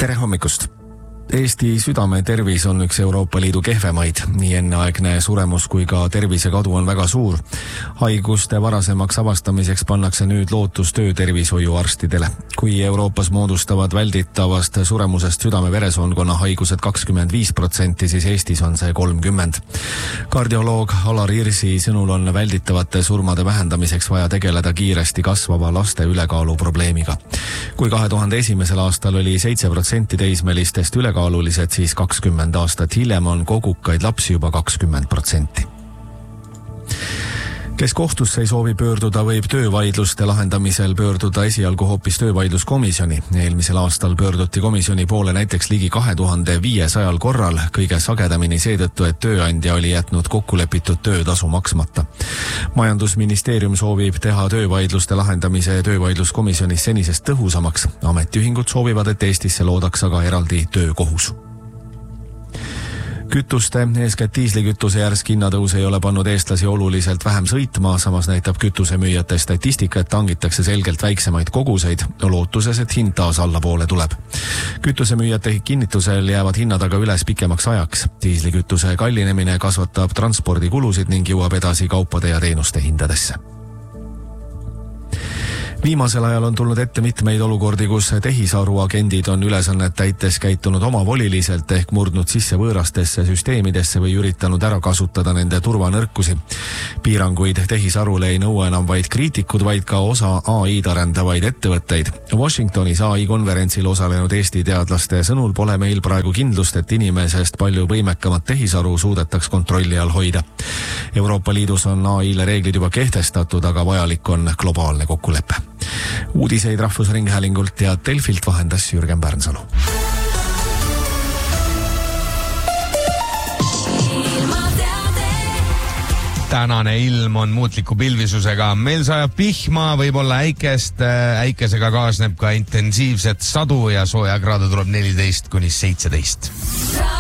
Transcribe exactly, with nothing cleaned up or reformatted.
Tere hommikust! Eesti südame tervis on üks Euroopa Liidu kehvemaid. Nii enneaegne suremus kui ka tervisekadu on väga suur. Haiguste varasemaks avastamiseks pannakse nüüd lootus töötervishoiuarstidele. Kui Euroopas moodustavad välditavast suremusest südame-veresoonkonna haigused kakskümmend viis protsenti, siis Eestis on see kolmkümmend. Kardioloog Alar Irsi sõnul on välditavate surmade vähendamiseks vaja tegeleda kiiresti kasvava laste ülekaalu probleemiga. Kui kahe tuhande esimesel aastal oli seitse protsenti teismelistest ülekaalulised, siis kakskümmend aastat hiljem on kogukaid lapsi juba kakskümmend protsenti. Kes kohtusse ei soovi pöörduda, võib töövaidluste lahendamisel pöörduda esialgu hoopis töövaidluskomisjoni. Eelmisel aastal pöörduti komisjoni poole näiteks ligi kahe tuhande viiesajal korral, kõige sagedamini seetõttu, et tööandja oli jätnud kokkulepitud töötasu maksmata. Majandusministeerium soovib teha töövaidluste lahendamise töövaidluskomisjonis senisest tõhusamaks. Ametiühingud soovivad, et Eestisse loodaks aga eraldi töökohus. Kütuste, eeskätt diislikütuse järsk hinnatõus ei ole pannud eestlasi oluliselt vähem sõitma, samas näitab kütusemüüjate statistika, et tangitakse selgelt väiksemaid koguseid, lootuses, et hind taas allapoole tuleb. Kütusemüüjate kinnitusel jäävad hinnad aga üles pikemaks ajaks. Diislikütuse kallinemine kasvatab transpordikulusid ning jõuab edasi kaupade ja teenuste hindadesse. Viimasel ajal on tulnud ette mitmeid olukordi, kus tehisaru agendid on ülesannet täites käitunud omavoliliselt ehk murdnud sisse võõrastesse süsteemidesse või üritanud ära kasutada nende turvanõrkusi. Piiranguid tehisarule ei nõua enam vaid kriitikud, vaid ka osa A I-d arendavaid ettevõtteid. Washingtonis A I konverentsil osalenud Eesti teadlaste sõnul pole meil praegu kindlust, et inimesest palju võimekamat tehisaru suudetaks kontrolli all hoida. Euroopa Liidus on A I-le reeglid juba kehtestatud, aga vajalik on globaalne kokkulepe. Uudiseid Rahvusringhäälingult ja Delfilt vahendas Jürgen Pärnsalu. Tänane ilm on muutliku pilvisusega. Meil sajab pihma, võib-olla äikest, äikesega kaasneb ka intensiivset sadu ja soojakraade tuleb neliteist kuni seitseteist.